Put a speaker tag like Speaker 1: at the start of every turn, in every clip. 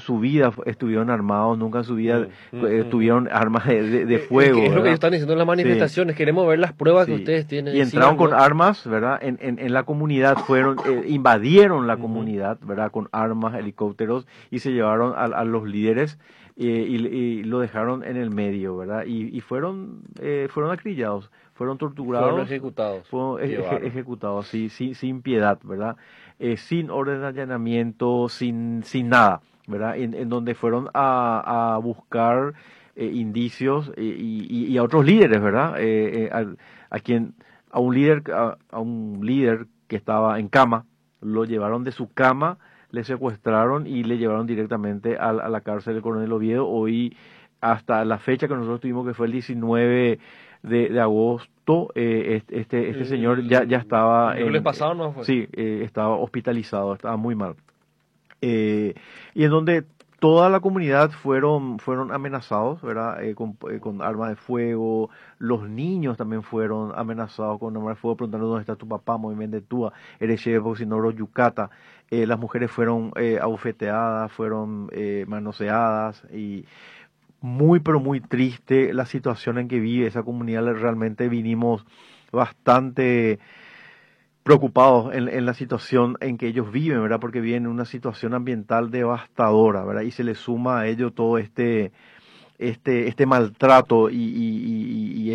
Speaker 1: su vida estuvieron armados, nunca en su vida tuvieron armas de
Speaker 2: Es
Speaker 1: fuego,
Speaker 2: lo que
Speaker 1: ¿verdad?
Speaker 2: ellos están diciendo en las
Speaker 1: Sí,
Speaker 2: manifestaciones, queremos ver las pruebas que
Speaker 1: sí.
Speaker 2: ustedes tienen.
Speaker 1: Y
Speaker 2: Sí,
Speaker 1: entraron con
Speaker 2: ¿no?
Speaker 1: armas, ¿verdad? En la comunidad, invadieron la comunidad, ¿verdad? Con armas, helicópteros, y se llevaron a los líderes y lo dejaron en el medio, ¿verdad? Y fueron acrillados, fueron
Speaker 2: Fueron
Speaker 1: torturados,
Speaker 2: ejecutados.
Speaker 1: fueron
Speaker 2: Qué bárbaro.
Speaker 1: ejecutados, sí, sin piedad, ¿verdad? Sin orden de allanamiento, sin nada, ¿verdad? En donde fueron a buscar indicios y a otros líderes, ¿verdad? A quien, a un líder que estaba en cama, lo llevaron de su cama, le secuestraron y le llevaron directamente a la cárcel del Coronel Oviedo. Hoy, hasta la fecha que nosotros tuvimos, que fue el 19 de agosto, este señor ya estaba
Speaker 2: El miércoles pasado no fue.
Speaker 1: sí, estaba hospitalizado, estaba muy mal. Y en donde toda la comunidad fueron amenazados, ¿verdad? Con armas de fuego. Los niños también fueron amenazados con armas de fuego, preguntando dónde está tu papá, Movimiento Túa, Ereche, Boxinoro, Yucata. Las mujeres fueron abofeteadas, fueron manoseadas, y muy, pero muy triste la situación en que vive esa comunidad. Realmente vinimos bastante preocupados en la situación en que ellos viven, ¿verdad? Porque viven en una situación ambiental devastadora, ¿verdad? Y se le suma a ello todo este maltrato y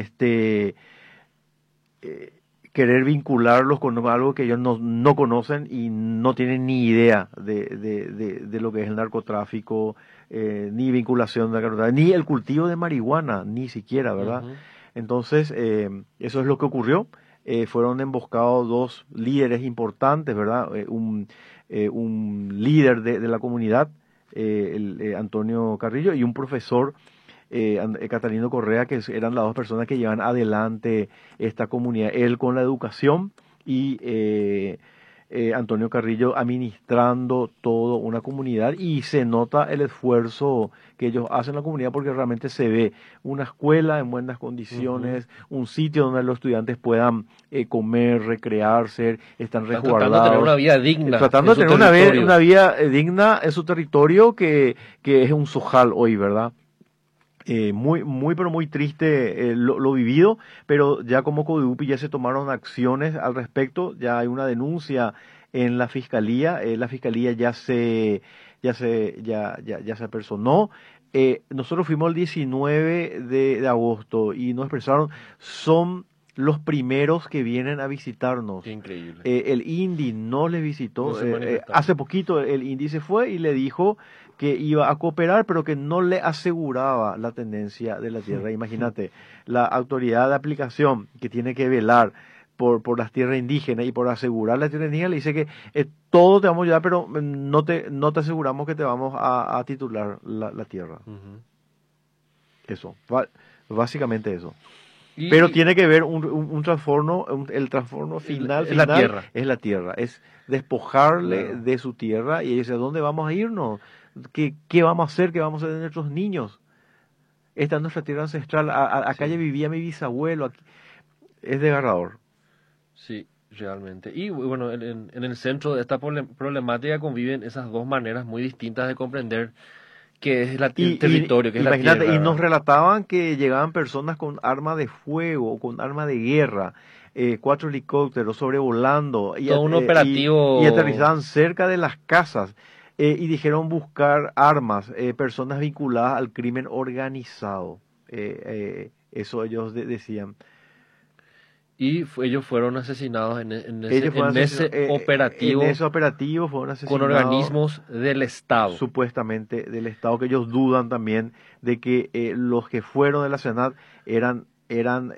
Speaker 1: eh, querer vincularlos con algo que ellos no conocen y no tienen ni idea de lo que es el narcotráfico, ni vinculación de narcotráfico, ni el cultivo de marihuana, ni siquiera, ¿verdad?
Speaker 2: Ujú.
Speaker 1: Entonces, eso es lo que ocurrió. Fueron emboscados dos líderes importantes, ¿verdad? Un líder de la comunidad, Antonio Carrillo, y un profesor, Catalino Correa, eran las dos personas que llevan adelante esta comunidad. Él con la educación y Antonio Carrillo administrando toda una comunidad, y se nota el esfuerzo que ellos hacen en la comunidad, porque realmente se ve una escuela en buenas
Speaker 2: Ujú.
Speaker 1: condiciones, un sitio donde los estudiantes puedan comer, recrearse, están
Speaker 2: Están tratando de tener una
Speaker 1: resguardados,
Speaker 2: vida digna
Speaker 1: tratando
Speaker 2: en
Speaker 1: de
Speaker 2: su
Speaker 1: tener
Speaker 2: territorio.
Speaker 1: una vida digna en su territorio, que es un sojal hoy, ¿verdad? Pero muy triste lo vivido, pero ya como Codebupi ya se tomaron acciones al respecto. Ya hay una denuncia en la fiscalía ya se apersonó. Nosotros fuimos el 19 de agosto y nos expresaron, son los primeros que vienen a visitarnos.
Speaker 2: Qué increíble.
Speaker 1: El INDI no les
Speaker 2: No
Speaker 1: visitó.
Speaker 2: se manifestaron.
Speaker 1: Hace poquito el INDI se fue y le dijo que iba a cooperar, pero que no le aseguraba la tenencia de la tierra. Imagínate, la autoridad de aplicación que tiene que velar por las tierras indígenas y por asegurar la tierra indígena, le dice que todo te vamos a ayudar, pero no te aseguramos que te vamos a titular la tierra.
Speaker 2: Ujú.
Speaker 1: Eso, básicamente eso. Pero
Speaker 2: Y
Speaker 1: tiene que ver un trastorno, el trastorno
Speaker 2: es la
Speaker 1: final
Speaker 2: tierra.
Speaker 1: es la tierra, es despojarle
Speaker 2: Claro.
Speaker 1: de su tierra, y ellos dicen, ¿a dónde vamos a irnos? ¿Qué vamos a hacer? ¿Qué vamos a hacer de nuestros niños? Esta es nuestra tierra ancestral, acá ya
Speaker 2: Sí,
Speaker 1: vivía mi bisabuelo, es desgarrador.
Speaker 2: sí, realmente. Y bueno, en el centro de esta problemática conviven esas dos maneras muy distintas de comprender qué es el territorio, qué es la
Speaker 1: Imagínate,
Speaker 2: tierra,
Speaker 1: y nos
Speaker 2: ¿verdad?
Speaker 1: relataban que llegaban personas con armas de fuego, con armas de guerra, 4 helicópteros sobrevolando,
Speaker 2: Todo un
Speaker 1: y
Speaker 2: operativo.
Speaker 1: aterrizaban cerca de las casas, y dijeron buscar armas, personas vinculadas al crimen organizado. Eso ellos decían.
Speaker 2: Y ellos fueron asesinados
Speaker 1: Ellos fueron
Speaker 2: en
Speaker 1: asesinados,
Speaker 2: ese
Speaker 1: en
Speaker 2: operativo
Speaker 1: ese operativo fueron
Speaker 2: con
Speaker 1: asesinados,
Speaker 2: organismos del Estado.
Speaker 1: supuestamente del Estado, que ellos dudan también de que los que fueron de la Senat eran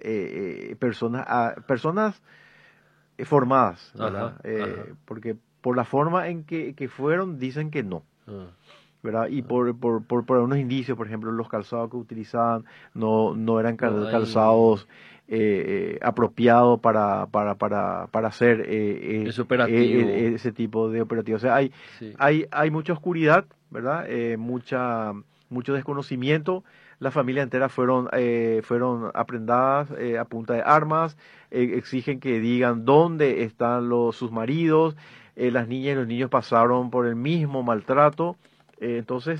Speaker 1: personas formadas,
Speaker 2: Ajá,
Speaker 1: ¿verdad?
Speaker 2: ajá.
Speaker 1: Porque por la forma en que fueron, dicen que no,
Speaker 2: Ah,
Speaker 1: ¿verdad? Y
Speaker 2: ah.
Speaker 1: por unos indicios, por ejemplo, los calzados que utilizaban no eran
Speaker 2: No hay
Speaker 1: calzados apropiados para hacer
Speaker 2: ese operativo.
Speaker 1: ese tipo de operativos. O sea,
Speaker 2: Sí.
Speaker 1: hay mucha oscuridad, ¿verdad? Mucho desconocimiento. La familia entera fueron aprendadas a punta de armas. Exigen que digan dónde están sus maridos. Las niñas y los niños pasaron por el mismo maltrato. Entonces,